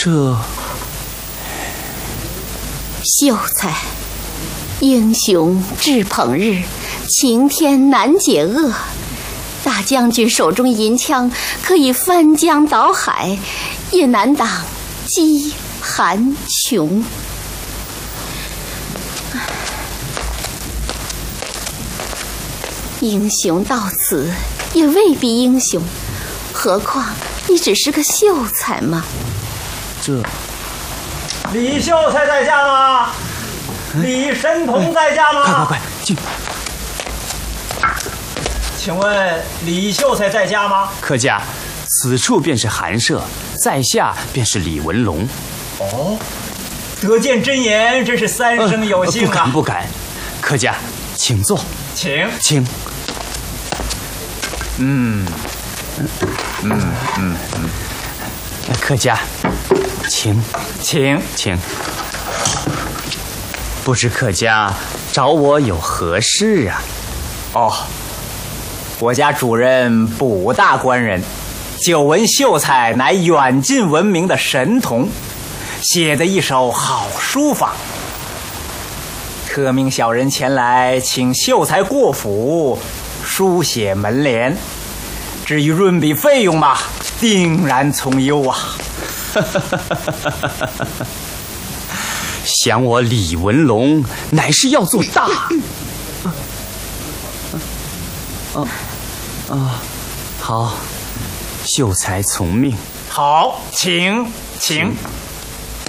这秀才，英雄志捧日，晴天难解厄。大将军手中银枪可以翻江倒海，也难挡饥寒穷。英雄到此也未必英雄，何况你只是个秀才嘛。 这李秀才在家吗？李神童在家吗？ 快进！ 请问李秀才在家吗？ 客家，此处便是寒舍，在下便是李文龙。 哦，得见真言，真是三生有幸啊！ 不敢，客家，请坐。请。客家，请。不知客家找我有何事啊？ 哦，我家主人卜大官人，久闻秀才乃远近闻名的神童，写的一手好书法，特命小人前来请秀才过府书写门联。至于润笔费用嘛，定然从优啊。 想我李文龙乃是要做大。好，秀才从命。 好，请。